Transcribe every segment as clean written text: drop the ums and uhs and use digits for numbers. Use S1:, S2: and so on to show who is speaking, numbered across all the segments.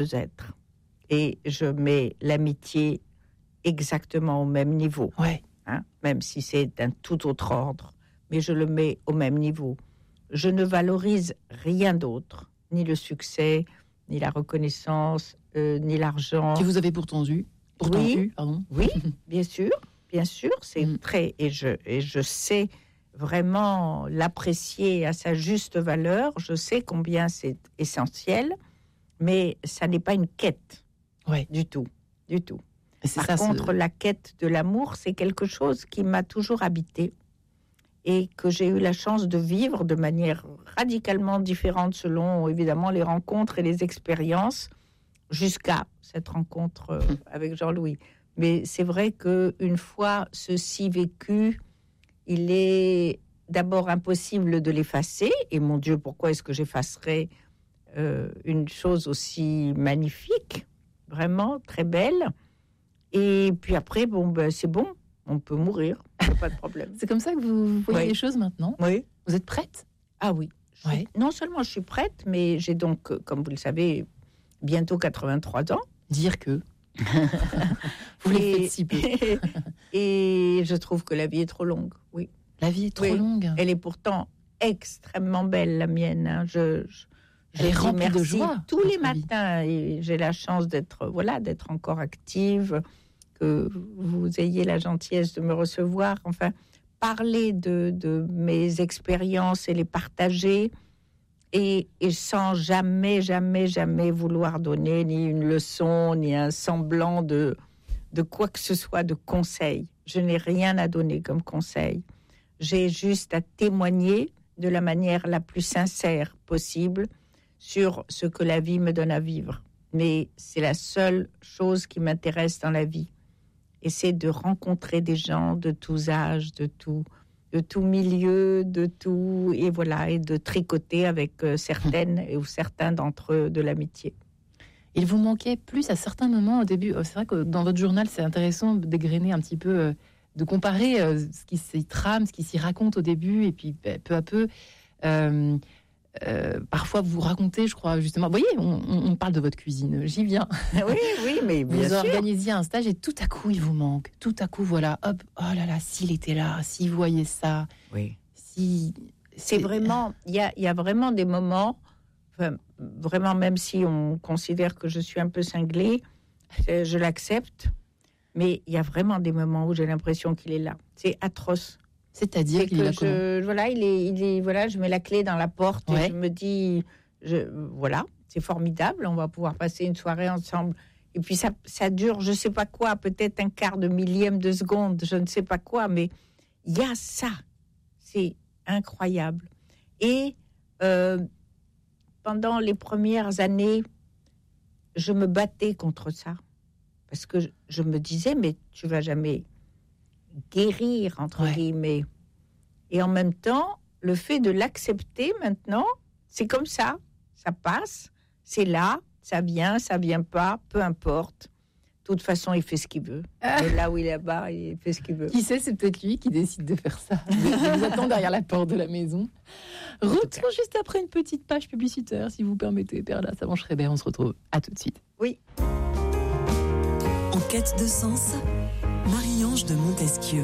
S1: deux êtres. Et je mets l'amitié exactement au même niveau.
S2: Ouais.
S1: Même si c'est d'un tout autre ordre. Mais je le mets au même niveau. Je ne valorise rien d'autre. Ni le succès, ni la reconnaissance, ni l'argent.
S2: Que vous avez pourtant eu.
S1: Oui, bien sûr. C'est très... Et je sais vraiment l'apprécier à sa juste valeur. Je sais combien c'est essentiel. Mais ça n'est pas une quête. Du tout. Par contre, la quête de l'amour, c'est quelque chose qui m'a toujours habité et que j'ai eu la chance de vivre de manière radicalement différente selon, évidemment, les rencontres et les expériences, jusqu'à cette rencontre avec Jean-Louis. Mais c'est vrai qu'une fois ceci vécu, il est d'abord impossible de l'effacer. Et mon Dieu, pourquoi est-ce que j'effacerais une chose aussi magnifique, vraiment très belle. Et puis après, c'est bon, on peut mourir, pas de problème.
S2: C'est comme ça que vous voyez les choses maintenant ?
S1: Oui.
S2: Vous êtes prête ?
S1: Ah oui. Non seulement je suis prête, mais j'ai donc, comme vous le savez, bientôt 83 ans.
S2: Dire que vous les faites si peu.
S1: Et je trouve que la vie est trop longue, oui.
S2: La vie est trop longue.
S1: Elle est pourtant extrêmement belle, la mienne. Hein. Je
S2: dis remplie de joie
S1: tous les matins, et j'ai la chance d'être encore active, que vous ayez la gentillesse de me recevoir. Enfin, parler de mes expériences et les partager, et sans jamais vouloir donner ni une leçon, ni un semblant de quoi que ce soit de conseil. Je n'ai rien à donner comme conseil. J'ai juste à témoigner de la manière la plus sincère possible sur ce que la vie me donne à vivre. Mais c'est la seule chose qui m'intéresse dans la vie. Et c'est de rencontrer des gens de tous âges, de tout milieu, de tout, et voilà, et de tricoter avec certaines ou certains d'entre eux de l'amitié.
S2: Il vous manquait plus à certains moments au début. C'est vrai que dans votre journal, c'est intéressant d'égrener un petit peu, de comparer ce qui s'y trame, ce qui s'y raconte au début, et puis peu à peu... parfois vous racontez, je crois justement, vous voyez, on parle de votre cuisine, j'y viens.
S1: Oui, mais bien sûr.
S2: Vous organisiez un stage et tout à coup il vous manque, tout à coup voilà, hop, oh là là, s'il était là, s'il voyait ça.
S1: Oui.
S2: C'est
S1: vraiment, il y a vraiment des moments, vraiment, même si on considère que je suis un peu cinglée, je l'accepte, mais il y a vraiment des moments où j'ai l'impression qu'il est là. C'est atroce.
S2: C'est-à-dire qu'il est là comment ?
S1: Je mets la clé dans la porte et je me dis, c'est formidable, on va pouvoir passer une soirée ensemble. Et puis ça dure, je ne sais pas quoi, peut-être un quart de millième de seconde, je ne sais pas quoi, mais il y a ça. C'est incroyable. Et pendant les premières années, je me battais contre ça. Parce que je me disais, mais tu ne vas jamais guérir, entre guillemets. Et en même temps, le fait de l'accepter maintenant, c'est comme ça. Ça passe, c'est là, ça vient pas, peu importe. De toute façon, il fait ce qu'il veut. Et là où il est là-bas, il fait ce qu'il veut.
S2: Qui sait, c'est peut-être lui qui décide de faire ça. Il vous attend derrière la porte de la maison. Retour juste après une petite page publicitaire, si vous permettez, Perla Savant-Schreiber. On se retrouve. À tout de suite.
S1: Oui.
S3: En quête de sens, Marie-Ange de Montesquieu.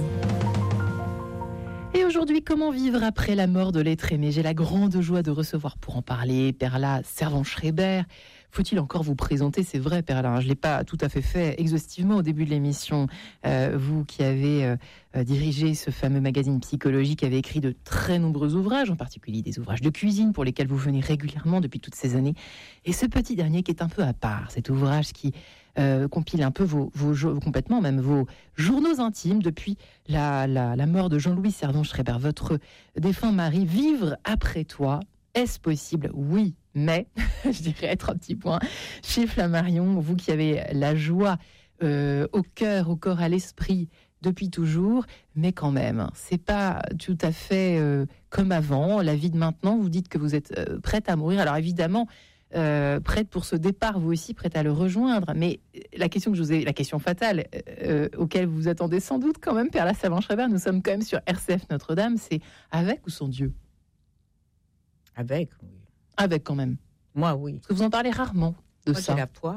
S2: Et aujourd'hui, comment vivre après la mort de l'être aimé ? J'ai la grande joie de recevoir pour en parler Perla Savant-Schreiber. Faut-il encore vous présenter ? C'est vrai, Perla, je ne l'ai pas tout à fait exhaustivement au début de l'émission. Vous qui avez dirigé ce fameux magazine psychologique, avez écrit de très nombreux ouvrages, en particulier des ouvrages de cuisine pour lesquels vous venez régulièrement depuis toutes ces années. Et ce petit dernier qui est un peu à part, cet ouvrage qui compile un peu complètement même vos journaux intimes depuis la mort de Jean-Louis Servan-Schreiber, votre défunt mari. Vivre après toi, est-ce possible ? Oui, mais, je dirais 3 petits points. Chez Flammarion, vous qui avez la joie au cœur, au corps, à l'esprit depuis toujours, mais quand même, c'est pas tout à fait comme avant. La vie de maintenant, vous dites que vous êtes prête à mourir. Alors évidemment, prête pour ce départ, vous aussi prête à le rejoindre. Mais la question que je vous ai, la question fatale auquel vous vous attendez sans doute quand même, Perla Savant-Schreiber, nous sommes quand même sur RCF Notre-Dame, c'est avec ou sans Dieu ?
S1: Avec, oui.
S2: Avec quand même.
S1: Moi, oui.
S2: Parce que vous en parlez rarement de
S1: Moi,
S2: ça?
S1: j'ai la poire.